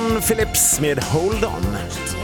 John Phillips med Hold On.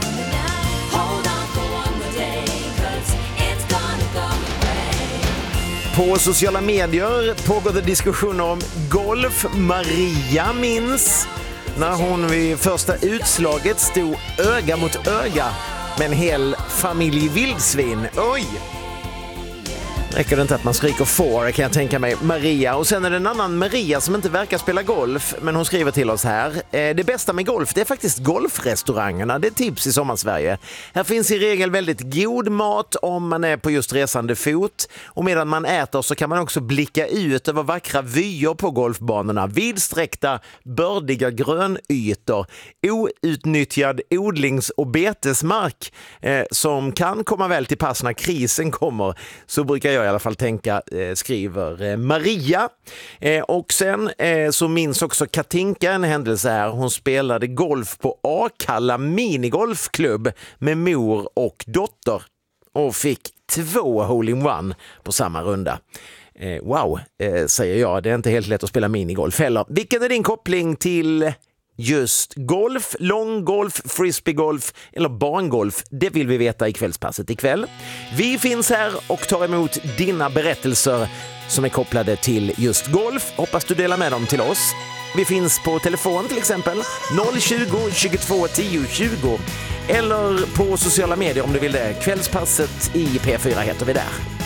På sociala medier pågår det diskussioner om golf. Maria minns när hon vid första utslaget stod öga mot öga med en hel familj vildsvin. Oj! Räcker det inte att man skriker får, kan jag tänka mig. Maria. Och sen är det en annan Maria som inte verkar spela golf, men hon skriver till oss här. Det bästa med golf, det är faktiskt golfrestaurangerna. Det är tips i Sommarsverige. Här finns i regel väldigt god mat om man är på just resande fot. Och medan man äter så kan man också blicka ut över vackra vyer på golfbanorna. Vidsträckta, bördiga grönytor. Outnyttjad odlings- och betesmark som kan komma väl till pass när krisen kommer. Så brukar jag i alla fall tänka, skriver Maria. Och sen så minns också Katinka en händelse här. Hon spelade golf på Akalla minigolfklubb med mor och dotter och fick 2 hole-in-one på samma runda. Wow, säger jag. Det är inte helt lätt att spela minigolf heller. Vilken är din koppling till just golf, långgolf, frisbeegolf eller barngolf? Det vill vi veta i kvällspasset ikväll. Vi finns här och tar emot dina berättelser som är kopplade till just golf. Hoppas du delar med dem till oss. Vi finns på telefon till exempel 020 22 10 20 eller på sociala medier om du vill det. Kvällspasset i P4 heter vi där.